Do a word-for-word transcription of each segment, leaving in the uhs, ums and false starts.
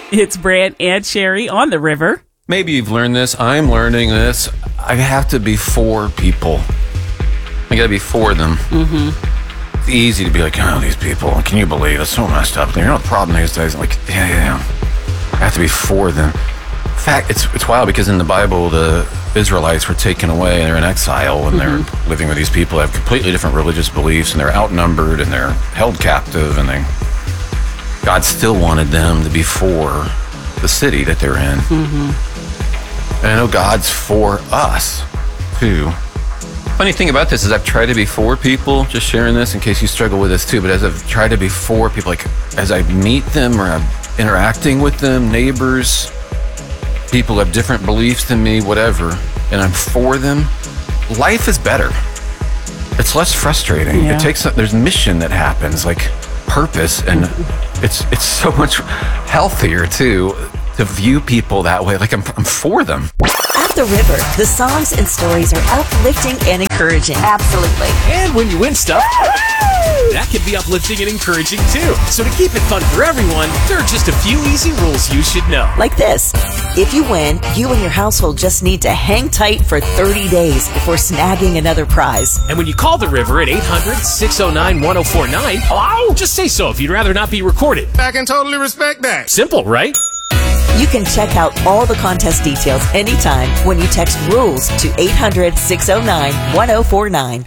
It's Brant and Sherry on the river. Maybe you've learned this. I'm learning this. I have to be for people. I got to be for them. Mm-hmm. It's easy to be like, oh, these people, can you believe it's so messed up? You know the problem these days? I'm like, yeah, yeah, yeah. I have to be for them. In fact, it's it's wild because in the Bible, the Israelites were taken away and they're in exile and mm-hmm. they're living with these people that have completely different religious beliefs and they're outnumbered and they're held captive and they God still wanted them to be for the city that they're in. Mm-hmm. And I know God's for us too. Funny thing about this is I've tried to be for people, just sharing this in case you struggle with this too, but as I've tried to be for people, like as I meet them or I'm interacting with them, neighbors, people have different beliefs than me, whatever, and I'm for them, life is better. It's less frustrating. Yeah. It takes, there's mission that happens, like purpose, and it's it's so much healthier too to view people that way, like I'm, I'm for them. At the river, the songs and stories are uplifting and encouraging. Absolutely. And when you win stuff, that can be uplifting and encouraging too. So to keep it fun for everyone, there are just a few easy rules you should know. Like this. If you win, you and your household just need to hang tight for thirty days before snagging another prize. And when you call the river at eight hundred, six oh nine, one oh four nine, hello? Just say so if you'd rather not be recorded. I can totally respect that. Simple, right? You can check out all the contest details anytime when you text RULES to eight hundred, six oh nine, one oh four nine.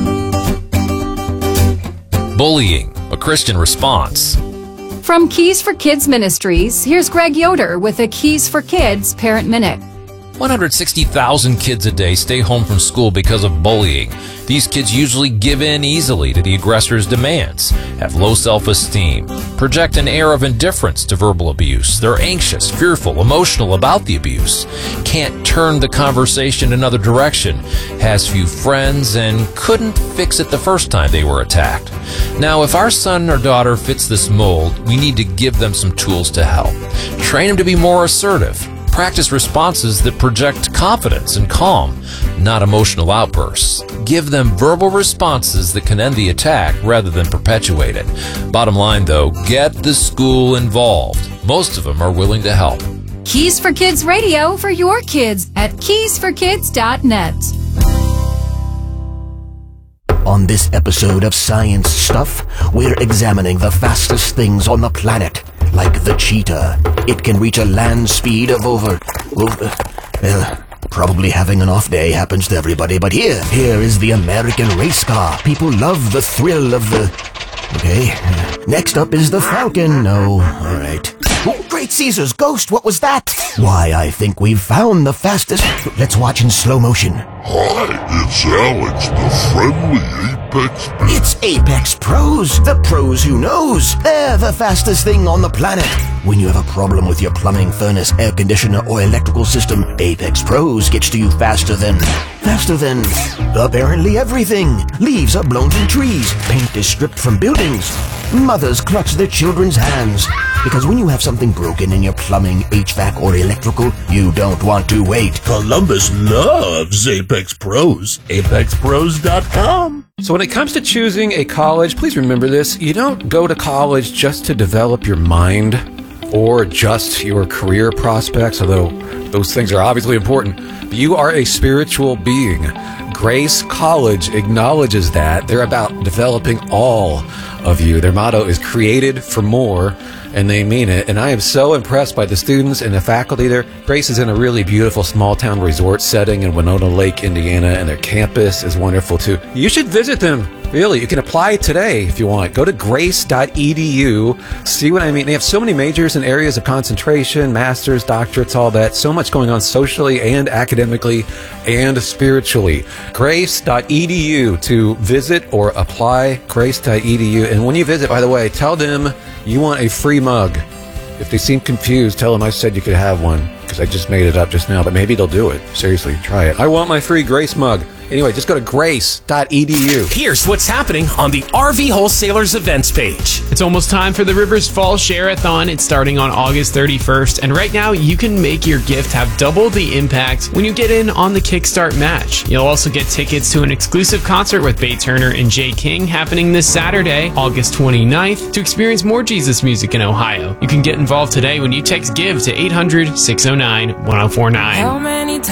Bullying, a Christian response. From Keys for Kids Ministries, here's Greg Yoder with a Keys for Kids Parent Minute. one hundred sixty thousand kids a day stay home from school because of bullying. These kids usually give in easily to the aggressor's demands, have low self-esteem, project an air of indifference to verbal abuse. They're anxious, fearful, emotional about the abuse, can't turn the conversation another direction, has few friends, and couldn't fix it the first time they were attacked. Now, if our son or daughter fits this mold, we need to give them some tools to help. Train them to be more assertive. Practice responses that project confidence and calm, not emotional outbursts. Give them verbal responses that can end the attack rather than perpetuate it. Bottom line, though, get the school involved. Most of them are willing to help. Keys for Kids Radio for your kids at keys for kids dot net. On this episode of Science Stuff, we're examining the fastest things on the planet. Like the cheetah. It can reach a land speed of over... over... Well, probably having an off day happens to everybody, but here, here is the American race car. People love the thrill of the... Okay. Next up is the Falcon. No, alright. Oh, Great Caesar's ghost, what was that? Why, I think we've found the fastest... Let's watch in slow motion. Hi, it's Alex, the friendly Apex... It's Apex Pros, the pros who knows. They're the fastest thing on the planet. When you have a problem with your plumbing, furnace, air conditioner, or electrical system, Apex Pros gets to you faster than... Faster than... apparently everything. Leaves are blown from trees. Paint is stripped from buildings. Mothers clutch their children's hands. Because when you have something broken in your plumbing, H V A C, or electrical, you don't want to wait. Columbus loves Apex Pros. apex pros dot com. So when it comes to choosing a college, please remember this. You don't go to college just to develop your mind or just your career prospects, although those things are obviously important. You are a spiritual being. Grace College acknowledges that. They're about developing all of you. Their motto is created for more, and they mean it. And I am so impressed by the students and the faculty there. Grace is in a really beautiful small town resort setting in Winona Lake, Indiana, and their campus is wonderful too. You should visit them. Really, you can apply today if you want. Go to grace dot e d u. See what I mean? They have so many majors and areas of concentration, masters, doctorates, all that. So much going on socially and academically and spiritually. grace dot e d u to visit or apply. grace dot e d u. And when you visit, by the way, tell them you want a free mug. If they seem confused, tell them I said you could have one, because I just made it up just now, but maybe they'll do it. Seriously, try it. I want my free Grace mug. Anyway, just go to grace dot e d u. Here's what's happening on the R V Wholesalers events page. It's almost time for the Rivers Fall Share-a-thon. It's starting on August thirty-first, and right now you can make your gift have double the impact when you get in on the Kickstart match. You'll also get tickets to an exclusive concert with Bay Turner and Jay King happening this Saturday, August twenty-ninth, to experience more Jesus music in Ohio. You can get involved today when you text GIVE to eight hundred, six oh nine, one oh four nine. How many